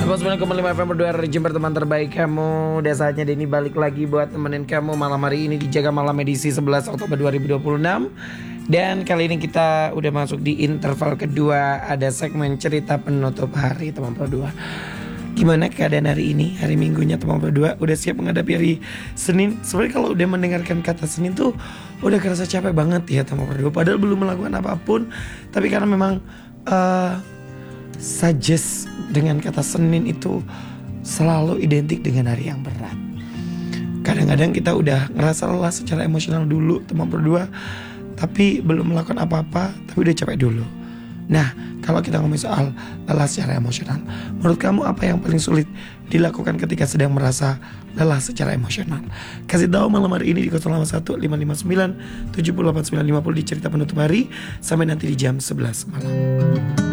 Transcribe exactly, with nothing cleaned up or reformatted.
seratus sembilan koma lima F M berdua rejim berteman terbaik kamu. Udah saatnya Denny balik lagi buat temenin kamu malam hari ini di Jaga Malam edisi sebelas Oktober dua ribu dua puluh enam. Dan kali ini kita udah masuk di interval kedua. Ada segmen cerita penutup hari teman berdua. Gimana keadaan hari ini, hari minggunya teman berdua? Udah siap menghadapi hari Senin? Sebenarnya kalau udah mendengarkan kata Senin tuh udah kerasa capek banget ya teman berdua. Padahal belum melakukan apapun, tapi karena memang uh, suggest dengan kata Senin itu selalu identik dengan hari yang berat. Kadang-kadang kita udah ngerasa lelah secara emosional dulu teman berdua, tapi belum melakukan apa-apa, tapi udah capek dulu. Nah, kalau kita ngomong soal lelah secara emosional, menurut kamu apa yang paling sulit dilakukan ketika sedang merasa lelah secara emosional? Kasih tahu malam hari ini di nol delapan satu lima lima sembilan tujuh delapan sembilan lima nol di cerita penutup hari. Sampai nanti di jam sebelas malam.